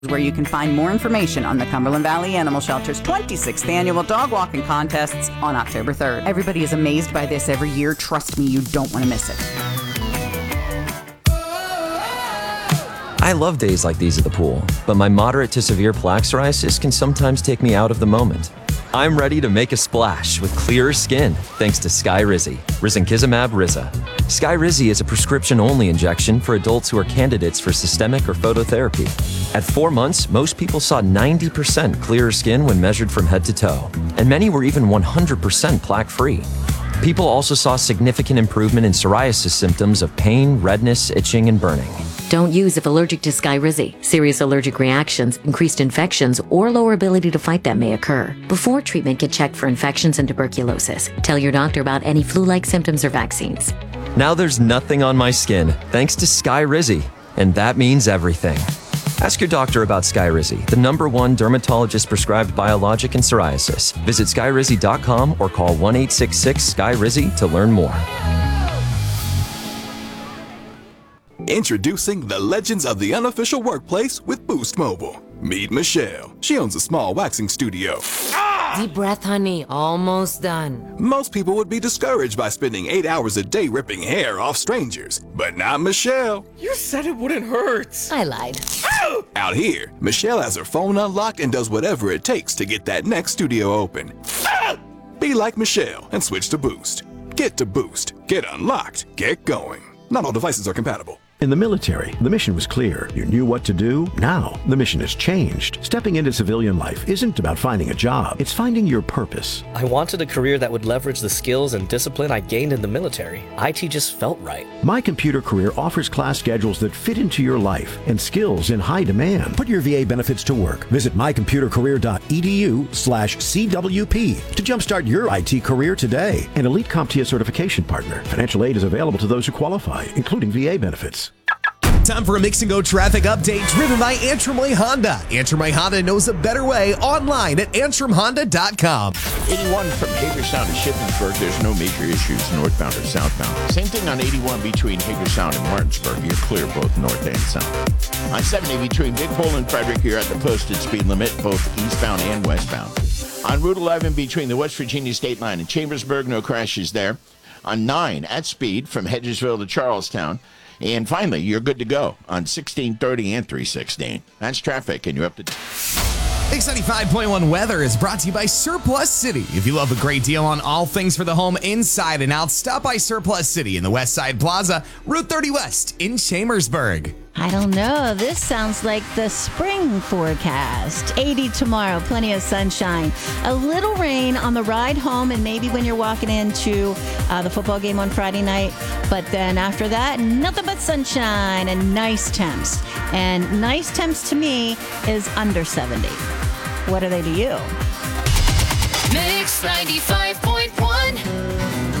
where you can find more information on the Cumberland Valley Animal Shelter's 26th annual dog walking contests on October 3rd. Everybody is amazed by this every year. Trust me, you don't want to miss it. I love days like these at the pool, but my moderate to severe plaque psoriasis can sometimes take me out of the moment. I'm ready to make a splash with clearer skin thanks to Skyrizi, risankizumab Riza. Skyrizi is a prescription-only injection for adults who are candidates for systemic or phototherapy. At 4 months, most people saw 90% clearer skin when measured from head to toe, and many were even 100% plaque-free. People also saw significant improvement in psoriasis symptoms of pain, redness, itching, and burning. Don't use if allergic to Skyrizi. Serious allergic reactions, increased infections, or lower ability to fight them may occur. Before treatment, get checked for infections and tuberculosis. Tell your doctor about any flu-like symptoms or vaccines. Now there's nothing on my skin thanks to Skyrizi, and that means everything. Ask your doctor about Skyrizi, the #1 dermatologist-prescribed biologic in psoriasis. Visit skyrizi.com or call 1-866-SKYRIZI to learn more. Introducing the legends of the unofficial workplace with Boost Mobile. Meet Michelle. She owns a small waxing studio. Deep breath, honey. Almost done. Most people would be discouraged by spending 8 hours a day ripping hair off strangers, but not Michelle. You said it wouldn't hurt. I lied. Out here, Michelle has her phone unlocked and does whatever it takes to get that next studio open. Be like Michelle and switch to Boost. Get to Boost. Get unlocked. Get going. Not all devices are compatible. In the military, the mission was clear. You knew what to do. Now, the mission has changed. Stepping into civilian life isn't about finding a job. It's finding your purpose. I wanted a career that would leverage the skills and discipline I gained in the military. IT just felt right. My Computer Career offers class schedules that fit into your life and skills in high demand. Put your VA benefits to work. Visit mycomputercareer.edu/CWP to jumpstart your IT career today. An elite CompTIA certification partner. Financial aid is available to those who qualify, including VA benefits. Time for a Mix and Go traffic update driven by Antrim Way Honda. Antrim Way Honda knows a better way online at antrimhonda.com. 81 from Hagerstown to Shippensburg, there's no major issues northbound or southbound. Same thing on 81 between Hagerstown and Martinsburg. You're clear both north and south. On 70 between Big Pole and Frederick, you're at the posted speed limit, both eastbound and westbound. On Route 11 between the West Virginia state line and Chambersburg, no crashes there. On 9 at speed from Hedgesville to Charlestown. And finally, you're good to go on 1630 and 316. That's traffic, and you're up to... Mix 95.1 weather is brought to you by Surplus City. If you love a great deal on all things for the home inside and out, stop by Surplus City in the West Side Plaza, Route 30 West in Chambersburg. I don't know. This sounds like the spring forecast. 80 tomorrow, plenty of sunshine. A little rain on the ride home and maybe when you're walking into the football game on Friday night. But then after that, nothing but sunshine and nice temps. And nice temps to me is under 70. What are they to you? Mix 95.1